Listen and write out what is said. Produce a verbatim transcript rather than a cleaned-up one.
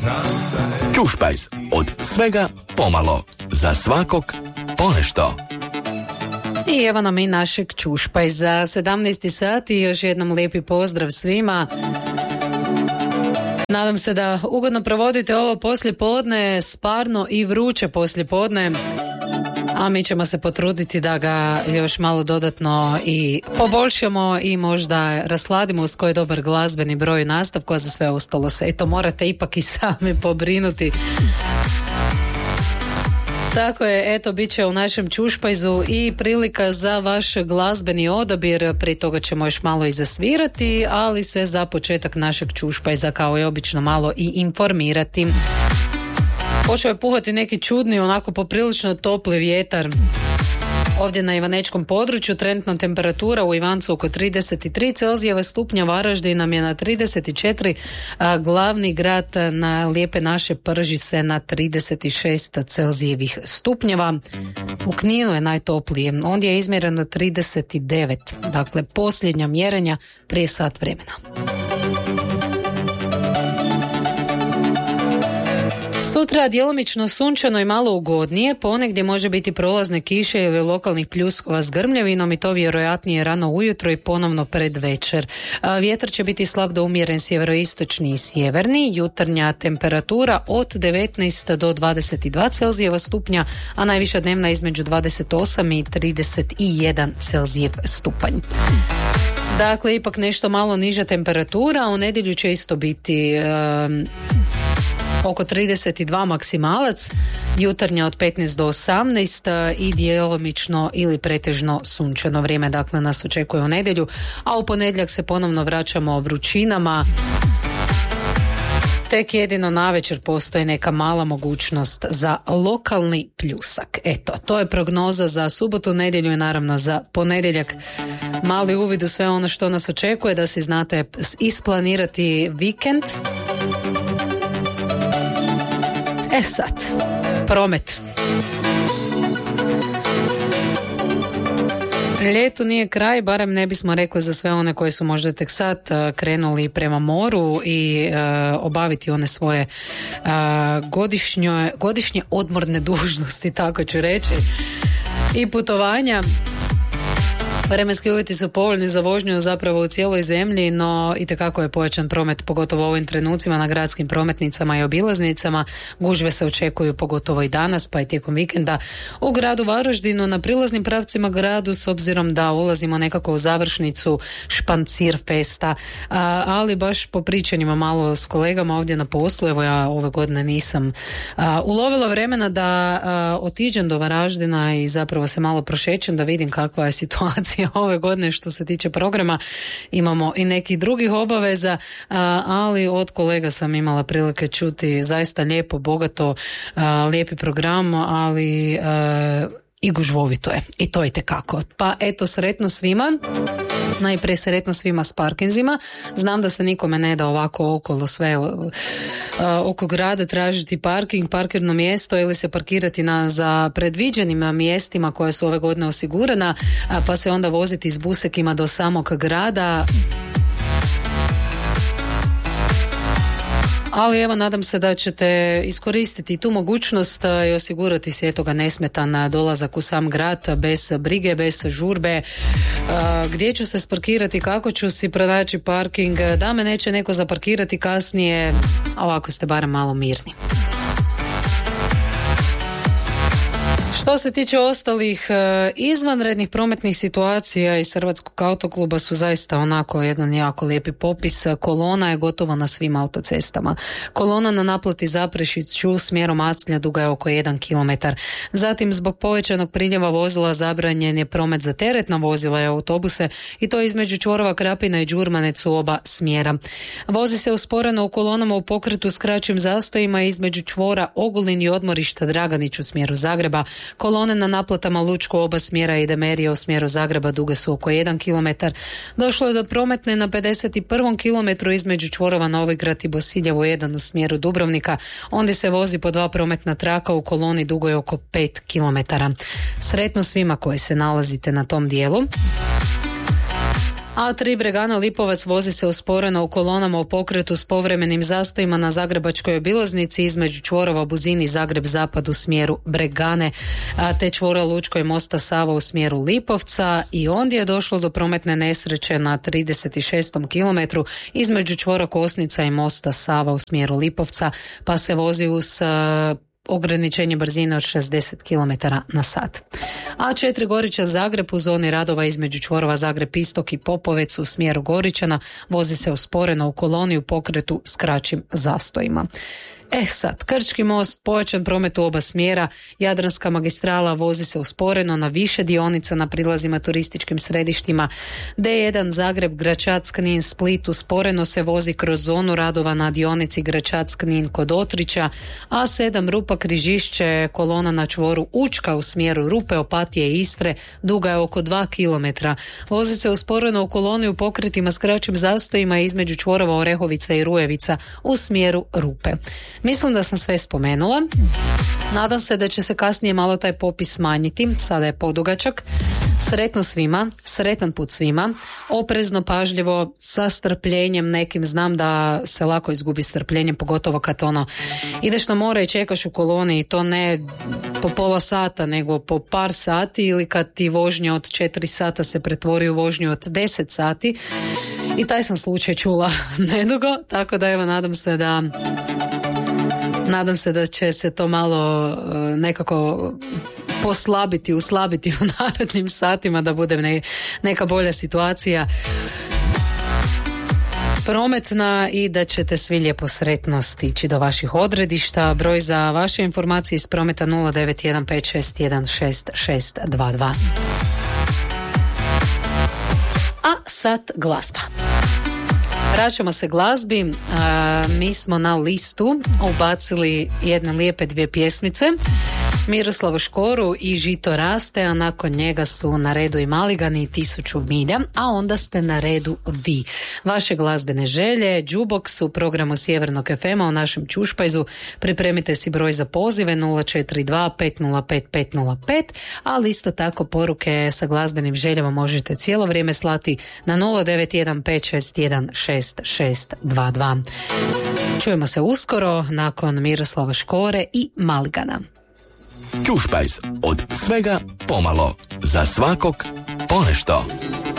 Čušpajz, od svega pomalo, za svakog ponešto. I evo nam i našeg Čušpajza, sedamnaesti sati, još jednom lijepi pozdrav svima. Nadam se da ugodno provodite ovo poslijepodne, sparno i vruće poslijepodne, a mi ćemo se potruditi da ga još malo dodatno i poboljšamo i možda rasladimo uz koji dobar glazbeni broj nastavku, a za sve ostalo se eto morate ipak i sami pobrinuti. Tako je, eto, bit će u našem Čušpajzu i prilika za vaš glazbeni odabir, prije toga ćemo još malo i zasvirati, ali se za početak našeg Čušpajza kao i obično malo i informirati. Počeo je puhati neki čudni, onako poprilično topli vjetar. Ovdje na Ivanečkom području trenutna temperatura u Ivancu oko trideset tri Celzijeva stupnja, Varaždin nam je na trideset četiri, a glavni grad na lijepe naše prži se na trideset šest Celzijevih stupnjeva. U Kninu je najtoplije, ondje je izmjereno trideset devet, dakle posljednja mjerenja prije sat vremena. Sutra djelomično sunčano i malo ugodnije, ponegdje može biti prolazne kiše ili lokalnih pljuskova s grmljavinom i to vjerojatnije rano ujutro i ponovno pred večer. Vjetar će biti slab do umjeren sjeveroistočni i sjeverni, jutarnja temperatura od devetnaest do dvadeset dva Celzijeva stupnja, a najviša dnevna između dvadeset osam i trideset jedan Celzijev stupanj. Dakle, ipak nešto malo niža temperatura, u nedjelju će isto biti um, oko trideset dva maksimalac, jutarnja od petnaest do osamnaest i djelomično ili pretežno sunčano vrijeme, dakle nas očekuje u nedjelju, a u ponedjeljak se ponovno vraćamo vrućinama. Tek jedino navečer postoji neka mala mogućnost za lokalni pljusak. Eto, to je prognoza za subotu, nedjelju i naravno za ponedjeljak. Mali uvid u sve ono što nas očekuje, da si znate isplanirati vikend. E sad, promet. Ljetu nije kraj, barem ne bismo rekli za sve one koji su možda tek sad uh, krenuli prema moru i uh, obaviti one svoje uh, godišnje, godišnje odmorne dužnosti, tako ću reći, i putovanja. Vremenski uvjeti su povoljni za vožnju zapravo u cijeloj zemlji, no itekako je pojačan promet, pogotovo u ovim trenucima na gradskim prometnicama i obilaznicama. Gužve se očekuju pogotovo i danas, pa i tijekom vikenda. U gradu Varaždinu na prilaznim pravcima gradu, s obzirom da ulazimo nekako u završnicu Špancir festa, a, ali baš po pričanjima malo s kolegama ovdje na poslu, evo ja ove godine nisam a, ulovila vremena da a, otiđem do Varaždina i zapravo se malo prošećem da vidim kakva je situacija ove godine što se tiče programa. Imamo i nekih drugih obaveza, ali od kolega sam imala prilike čuti zaista lijepo, bogato, lijepi program, ali i gužvovito je. I to itekako. Pa eto, sretno svima. Najprije sretno svima s parkinzima. Znam da se nikome ne da ovako okolo sve uh, oko grada tražiti parking, parkirno mjesto ili se parkirati na za predviđenim mjestima koja su ove godine osigurana, uh, pa se onda voziti s busekima do samog grada. Ali evo, nadam se da ćete iskoristiti tu mogućnost i osigurati se toga nesmetan dolazak u sam grad bez brige, bez žurbe. Gdje ću se sparkirati, kako ću si pronaći parking, da me neće neko zaparkirati kasnije, a ovako ste barem malo mirni. Što se tiče ostalih e, izvanrednih prometnih situacija iz Hrvatskog autokluba su zaista onako jedan jako lijepi popis. Kolona je gotovo na svim autocestama. Kolona na naplati Zaprešiću smjerom Aclja duga je oko jedan kilometar. Zatim zbog povećanog priljeva vozila zabranjen je promet za teretna vozila i autobuse i to između čvorova Krapina i Đurmanec u oba smjera. Vozi se usporeno u kolonama u pokretu s kraćim zastojima između čvora Ogulin i odmorišta Draganić u smjeru Zagreba. Kolone na naplatama Lučko oba smjera i Demerije u smjeru Zagreba duge su oko jedan kilometar. Došlo je do prometne na pedeset prvom kilometru između čvorova Novigrad i Bosiljevo jedan u smjeru Dubrovnika. Ondje se vozi po dva prometna traka u koloni dugoj oko pet kilometara. Sretno svima koji se nalazite na tom dijelu. A tri Bregana Lipovac vozi se usporeno u kolonama u pokretu s povremenim zastojima na zagrebačkoj obilaznici između čvorova Buzini Zagreb Zapad u smjeru Bregane, a te čvora Lučkoj mosta Sava u smjeru Lipovca, i ondje je došlo do prometne nesreće na trideset šestom kilometru između čvora Kosnica i mosta Sava u smjeru Lipovca, pa se vozi uz ograničenje brzine od šezdeset kilometara na sat. A četiri Goriča Zagreb u zoni radova između čvorova Zagreb Istok i Popovec u smjeru Goričana vozi se usporeno u koloni u pokretu s kraćim zastojima. Eh sad, Krčki most, pojačan promet u oba smjera, Jadranska magistrala vozi se usporeno na više dionica na prilazima turističkim središtima, D jedan Zagreb, Gračac, Knin, Split usporeno se vozi kroz zonu radova na dionici Gračac, Knin kod Otrića, A sedam Rupa Križišće, kolona na čvoru Učka u smjeru Rupe, Opatije i Istre, duga je oko dva kilometra. Vozi se usporeno u koloni u pokretima s kraćim zastojima između čvorova Orehovica i Rujevica u smjeru Rupe. Mislim da sam sve spomenula. Nadam se da će se kasnije malo taj popis smanjiti. Sada je podugačak. Sretno svima, sretan put svima. Oprezno, pažljivo, sa strpljenjem nekim. Znam da se lako izgubi strpljenje, pogotovo kad ono ideš na more i čekaš u koloni i to ne po pola sata, nego po par sati, ili kad ti vožnja od četiri sata se pretvori u vožnju od deset sati. I taj sam slučaj čula nedugo, tako da evo nadam se da Nadam se da će se to malo uh, nekako poslabiti, uslabiti u narednim satima, da bude ne, neka bolja situacija prometna i da ćete svi lijepo sretno stići do vaših odredišta. Broj za vaše informacije iz prometa nula devet jedan pet šest jedan šest šest dva dva. A sad glazba. Vraćamo se glazbi. A, mi smo na listu ubacili jedne lijepe dvije pjesmice, Miroslavu Škoru i Žito raste, a nakon njega su na redu i Maligani i Tisuću milja, a onda ste na redu vi. Vaše glazbene želje, Jukebox u programu Sjevernog ef ema u našem Čušpajzu. Pripremite si broj za pozive nula četiri dva pet nula pet pet nula pet, ali isto tako poruke sa glazbenim željama možete cijelo vrijeme slati na nula devet jedan pet šest jedan šest šest dva dva. Čujemo se uskoro nakon Miroslava Škore i Maligana. Čušpajz, od svega pomalo, za svakog ponešto.